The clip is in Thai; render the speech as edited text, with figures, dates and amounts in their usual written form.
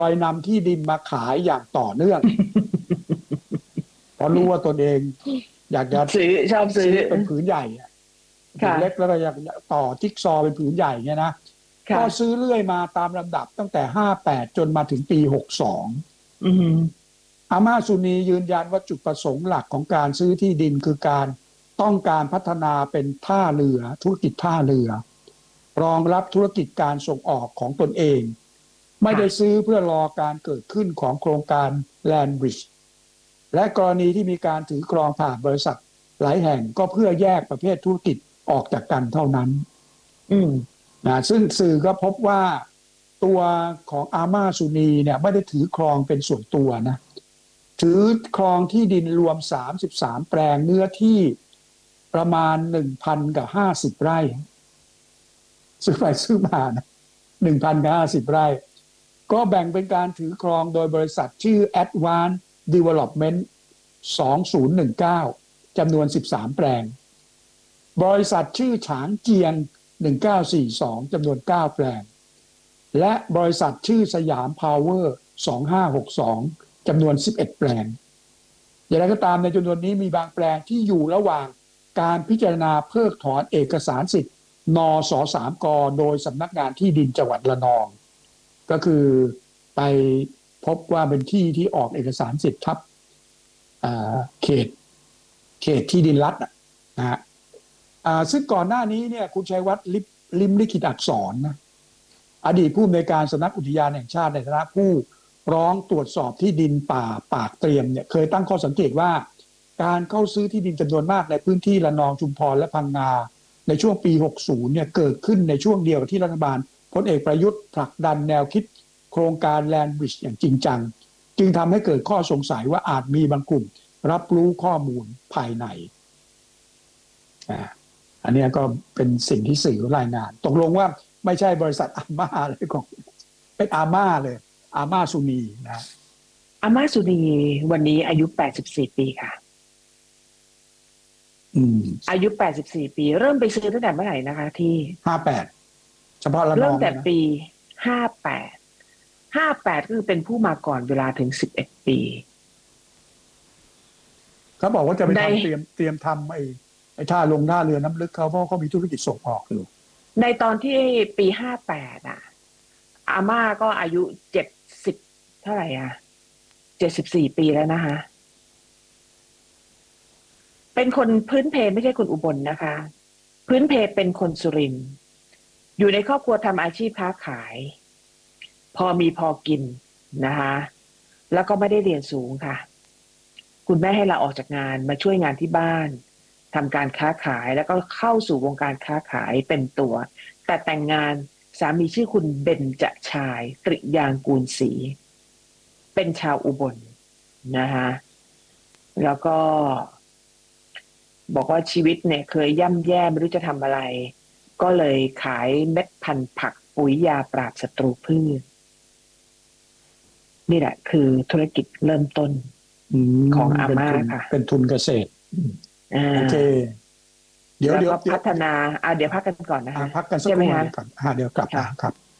คอยนำที่ดินมาขายอย่างต่อเนื่องเพราะรู้ว่าตนเองอยากจะซื้อชอบซื้อเป็นผืนใหญ่ผืนค่ะเล็กแล้วก็อยากต่อจิ๊กซอว์เป็นผืนใหญ่เนี่ยนะก็ค่ะซื้อเรื่อยมาตามลำดับตั้งแต่58จนมาถึงปี62 อืมอาม่าสุนียืนยันว่าจุดประสงค์หลักของการซื้อที่ดินคือการต้องการพัฒนาเป็นท่าเรือธุรกิจท่าเรือรองรับธุรกิจการส่งออกของตนเองไม่ค่ะได้ซื้อเพื่อรอการเกิดขึ้นของโครงการ Land Bridge และกรณีที่มีการถือครองผ่านบริษัทหลายแห่งก็เพื่อแยกประเภทธุรกิจออกจากกันเท่านั้นอืมซึ่งสื่อก็พบว่าตัวของอาม่าสุนีเนี่ยไม่ได้ถือครองเป็นส่วนตัวนะถือครองที่ดินรวม33แปลงเนื้อที่ประมาณ1,000กับ50ไร่ซื้อไปซื้อมานะ1,000กับ50ไร่ก็แบ่งเป็นการถือครองโดยบริษัทชื่อ Advanced Development 2019จำนวน13แปลงบริษัทชื่อฉางเจียง1942จำนวน9แปลงและบริษัทชื่อสยามพาวเวอร์2562จำนวน11แปลงอย่างไรก็ตามในจำนวนนี้มีบางแปลงที่อยู่ระหว่างการพิจารณาเพิกถอนเอกสารสิทธิ์นส3กโดยสำนักงานที่ดินจังหวัดระนองก็คือไปพบว่าเป็นที่ที่ออกเอกสารสิทธิ์ทับเขตที่ดินรัฐนะฮะซึ่งก่อนหน้านี้เนี่ยคุณชัยวัฒน์ลิมลิขิตอักษรนะอดีตผู้อำนวยการสำนักอุทยานแห่งชาติในฐานะผู้ร้องตรวจสอบที่ดินป่าปากเตรียมเนี่ยเคยตั้งข้อสังเกตว่าการเข้าซื้อที่ดินจำนวนมากในพื้นที่ระนองชุมพรและพังงาในช่วงปี60เนี่ยเกิดขึ้นในช่วงเดียวกับที่รัฐบาลพลเอกประยุทธ์ผลักดันแนวคิดโครงการ Land Bridge อย่างจริงจังจึงทำให้เกิดข้อสงสัยว่าอาจมีบางกลุ่มรับรู้ข้อมูลภายในอันนี้ก็เป็นสิ่งที่สื่อรายงานตกลงว่าไม่ใช่บริษัทอาม่าเลยของเป็นอาม่าเลยอาม่าสุนีนะอาม่าสุนีวันนี้อายุ84ปีค่ะอายุ84ปีเริ่มไปซื้อตั้งแต่เมื่อไหร่นะคะที่ 58เฉพาะระนองเริ่มแต่ปี58ก็คือเป็นผู้มาก่อนเวลาถึง11ปีเขาบอกว่าจะไปทำเตรียมทำไอ้ท่าเรือน้ำลึกเขาเพราะเขามีธุรกิจส่งออกอยู่ในตอนที่ปี58อาม่าก็อายุ70เท่าไหร่74ปีแล้วนะคะเป็นคนพื้นเพไม่ใช่คนอุบลนะคะพื้นเพเป็นคนสุรินทร์อยู่ในครอบครัวทำอาชีพค้าขายพอมีพอกินนะคะแล้วก็ไม่ได้เรียนสูงค่ะคุณแม่ให้เราออกจากงานมาช่วยงานที่บ้านทำการค้าขายแล้วก็เข้าสู่วงการค้าขายเป็นตัวแต่แต่งงานสามีชื่อคุณเบญจชายตริยางกูลศรีเป็นชาวอุบลนะคะแล้วก็บอกว่าชีวิตเนี่ยเคยย่ำแย่ไม่รู้จะทำอะไรก็เลยขายเม็ดพันธุ์ผักปุ๋ยยาปราบศัตรูพืชนี่แหละคือธุรกิจเริ่มต้นของอาม่าค่ะเป็นทุนเกษตรโอเคเดี๋ยวพัฒนาเดี๋ยวพักกันก่อนนะคะพักกันสักครู่ก่อนเดี๋ยวกลับมาครับ